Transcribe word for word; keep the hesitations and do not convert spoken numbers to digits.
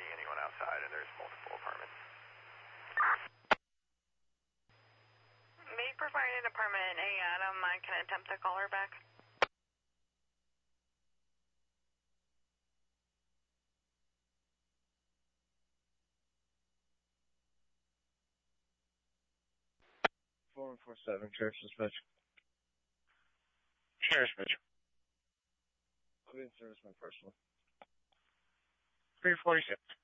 seeing anyone outside, and there's multiple apartments. May provide an apartment A, Adam. I can attempt to call her back. four one four seven, Sheriff's Dispatch. Sheriff's Dispatch. I'll be in service my personal. three forty-six.